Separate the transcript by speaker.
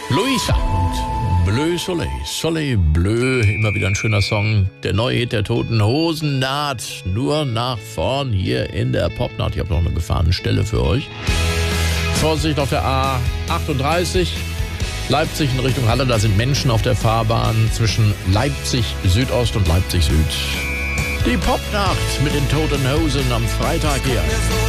Speaker 1: Luisa und Bleu Soleil. Soleil Bleu, immer wieder ein schöner Song. Der neue Hit der Toten Hosen naht nur nach vorn hier in der Popnacht. Ich habe noch eine Gefahrenstelle für euch. Vorsicht auf der A38. Leipzig in Richtung Halle, da sind Menschen auf der Fahrbahn zwischen Leipzig Südost und Leipzig Süd. Die Popnacht mit den Toten Hosen am Freitag hier.